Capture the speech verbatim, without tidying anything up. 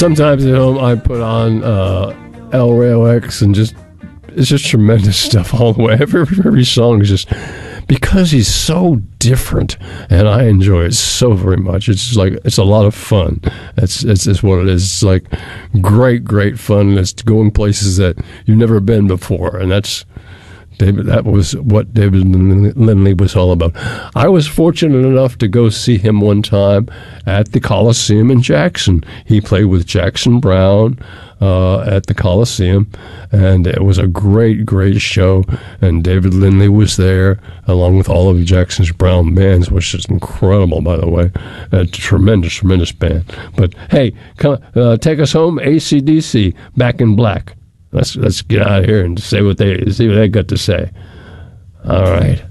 sometimes at home I put on uh, El Rayo X and just it's just tremendous stuff all the way. Every, every song is just because he's so different, and I enjoy it so very much. It's just like it's a lot of fun. That's it's just what it is. It's like great, great fun. It's going places that you've never been before, and that's David. That was what David Lindley was all about. I was fortunate enough to go see him one time at the Coliseum in Jackson. He played with Jackson Browne uh, at the Coliseum, and it was a great, great show. And David Lindley was there, along with all of Jackson's Brown bands, which is incredible, by the way. A tremendous, tremendous band. But hey, come uh, take us home, A C D C, Back in Black. Let's let's get out of here and say what they see what they got to say. All right.